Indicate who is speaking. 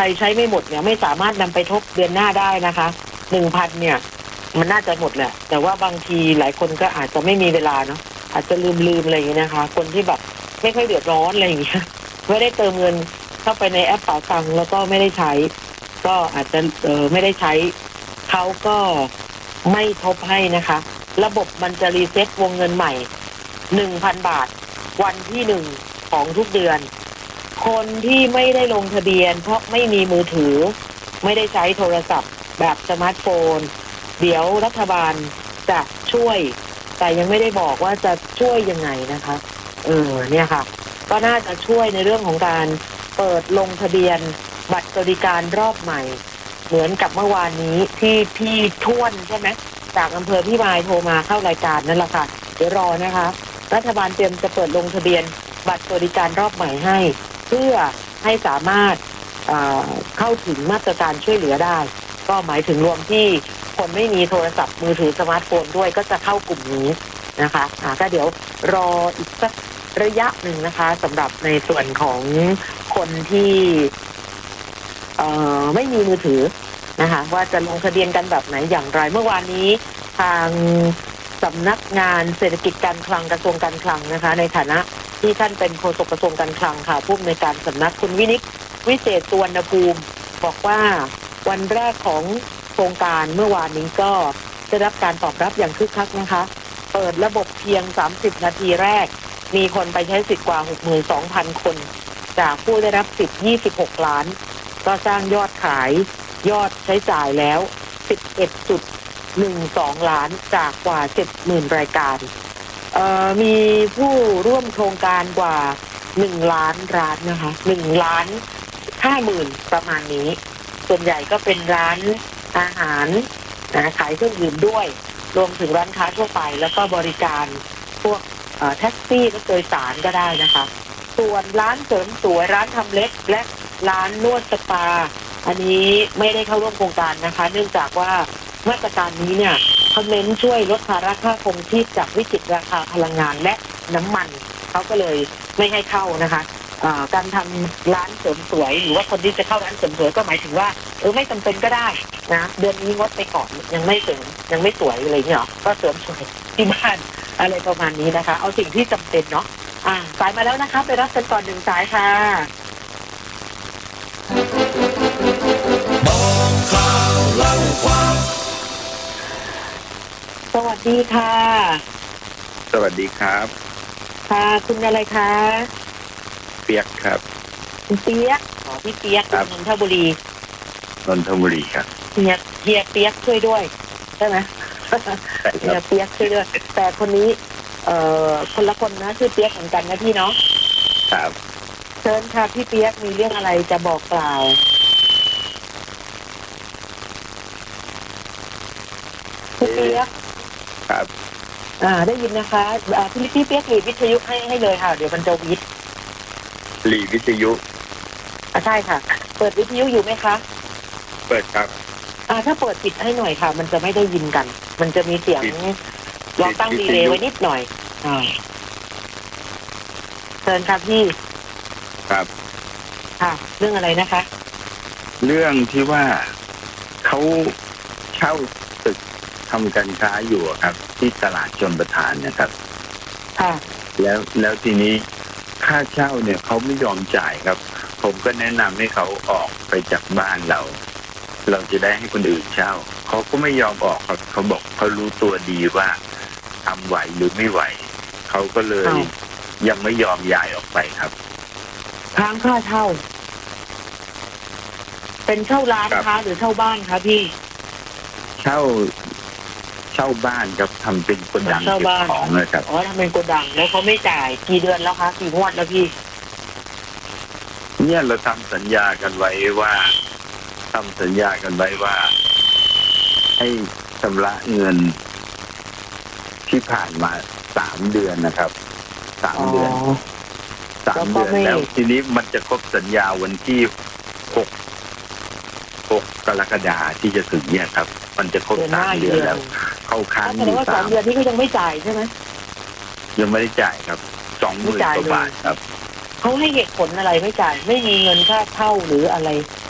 Speaker 1: รใช้ไม่หมดเนี่ยไม่สามารถนำไปทบเดือนหน้าได้นะคะ1,000เนี่ยมันน่าจะหมดแหละแต่ว่าบางทีหลายคนก็อาจจะไม่มีเวลาเนาะอาจจะลืมอะไรอย่างนี้นะคะคนที่แบบไม่ค่อยเดือดร้อนอะไรอย่างเงี้ยไม่ได้เติมเงินเข้าไปในแอปเป๋าตังค์แล้วก็ไม่ได้ใช้ก็อาจจะไม่ได้ใช้เขาก็ไม่ทบให้นะคะระบบมันจะรีเซ็ตวงเงินใหม่ 1,000 บาทวันที่1ของทุกเดือนคนที่ไม่ได้ลงทะเบียนเพราะไม่มีมือถือไม่ได้ใช้โทรศัพท์แบบสมาร์ทโฟนเดี๋ยวรัฐบาลจะช่วยแต่ยังไม่ได้บอกว่าจะช่วยยังไงนะคะเนี่ยค่ะก็น่าจะช่วยในเรื่องของการเปิดลงทะเบียนบัตรสวัสดิการรอบใหม่เหมือนกับเมื่อวานนี้ที่พี่ท้วนใช่ไหมจากอำเภอพี่มายโทรมาเข้ารายการนั่นแหละค่ะเดี๋ยวรอนะคะรัฐบาลเตรียมจะเปิดลงทะเบียนบัตรสวัสดิการรอบใหม่ให้เพื่อให้สามารถเข้าถึงมาตรการช่วยเหลือได้ก็หมายถึงรวมที่คนไม่มีโทรศัพท์มือถือสมาร์ทโฟนด้วยก็จะเข้ากลุ่มนี้นะคะก็เดี๋ยวรออีกสักระยะหนึ่งนะคะสำหรับในส่วนของคนที่ไม่มีมือถือนะคะว่าจะลงทะเบียนกันแบบไหนอย่างไรเมื่อวานนี้ทางสำนักงานเศรษฐกิจการคลังกระทรวงการคลังนะคะในฐานะที่ท่านเป็นโฆษกกระทรวงการคลังค่ะผู้อำนวยการสำนักคุณวินิจวิเศษสุวรรณภูมิบอกว่าวันแรกของโครงการเมื่อวานนี้ก็ได้รับการตอบรับอย่างคึกคักนะคะเปิดระบบเพียง30นาทีแรกมีคนไปใช้สิทธิ์กว่า 62,000 คนจากผู้ได้รับสิทธิ์26ล้านก็สร้างยอดขายยอดใช้จ่ายแล้ว 11.12 ล้านจากกว่า 70,000 รายการมีผู้ร่วมโครงการกว่า1 ล้านร้านนะคะ1 ล้าน 50,000ประมาณนี้ส่วนใหญ่ก็เป็นร้านอาหารขายเครื่องดื่มด้วยรวมถึงร้านค้าทั่วไปแล้วก็บริการพวกแท็กซี่รถโดยสารก็ได้นะคะส่วนร้านเสริมสวยร้านทำเล็บและร้านนวดสปาอันนี้ไม่ได้เข้าร่วมโครงการนะคะเนื่องจากว่ามาตรการนี้เนี่ยเขาเน้นช่วยลดภาระค่าครองชีพจากวิกฤตราคาพลังงานและน้ำมันเขาก็เลยไม่ให้เข้านะคะการทำร้านเสริมสวยหรือว่าคนที่จะเข้าร้านเสริมสวยก็หมายถึงว่าไม่จำเป็นก็ได้นะเดือนนี้งดไปก่อนยังไม่เสริมยังไม่สวยอะไรเนี่ยก็เสริมสวยที่บ้านอะไรประมาณนี้นะคะเอาสิ่งที่จำเป็นเนาะสายมาแล้วนะคะไปรับกันก่อน1 สายค่ะบอกข่าวเล่าความสวัสดีค่ะ
Speaker 2: สวัสดีครับ
Speaker 1: ค่ะคุณอะไรคะ
Speaker 2: เปียกครับ
Speaker 1: คุณเปียกพี่เปียกนนทบุรี
Speaker 2: ครับ
Speaker 1: เฮียเปียกช่วยด้วยใช่ไหมเฮียเปียกช่วยด้วยแต่คนนี้คนละคนนะชื่อเปียกเหมือนกันนะพี่เนาะ
Speaker 2: ครับ
Speaker 1: เชิญค่ะพี่เปียกมีเรื่องอะไรจะบอกกล่าวพี่เปียก
Speaker 2: ครับ
Speaker 1: ได้ยินนะคะพี่เปียกหลีวิทยุให้เลยค่ะเดี๋ยวมันจะวิทย์
Speaker 2: หลีวิทยุ
Speaker 1: ใช่ค่ะเปิดวิทยุอยู่ไหมคะ
Speaker 2: เปิดครับ
Speaker 1: ถ้าเปิดปิดให้หน่อยค่ะมันจะไม่ได้ยินกันมันจะมีเสียงลองตั้งดีเลย์ไว้นิดหน่อยเชิญครับพี่
Speaker 2: ครับ
Speaker 1: ค่ะเรื่องอะไรนะคะ
Speaker 2: เรื่องที่ว่าเขาเช่าตึกทำการค้าอยู่ครับที่ตลาดชลประทานนะครับ
Speaker 1: ค่ะ
Speaker 2: แล้วทีนี้ค่าเช่าเนี่ยเขาไม่ยอมจ่ายครับผมก็แนะนำให้เขาออกไปจากบ้านเราจะได้ให้คนอื่นเช่าเขาก็ไม่ยอมออกเขาบอกเขารู้ตัวดีว่าทำไหวหรือไม่ไหวเขาก็เลยยังไม่ยอมย้ายออกไปครับ
Speaker 1: ค้างค่าเช่าเป็นเช่าร้านค้าหรือเช่าบ้านคะพี่
Speaker 2: เช่าบ้านครับทำเป็นโกดังเก็บของนะครับ
Speaker 1: ทำเป็นโกดังแล้วเขาไม่จ่ายกี่เดือนแล้วคะกี่งวดแล้วพี่
Speaker 2: เนี่ยเราทำสัญญากันไว้ว่าให้ชำระเงินที่ผ่านมา3 เดือนนะครับ3 เดือนแล้วทีนี้มันจะครบสัญญาวันที่6 กรกฎาคมที่จะถึงเนี่ยครับมันจะครบ3 เดือนแล้วเขาค้างอยู่
Speaker 1: 3 เดือนนี้ก็ยังไม่จ่ายใช่ไหม
Speaker 2: ยังไม่ได้จ่ายครับ20,000 กว่าบาทครับ
Speaker 1: เขาให้เหตุผลอะไรไม่จ่ายไม่มีเงินค่าเช่าหรืออะไร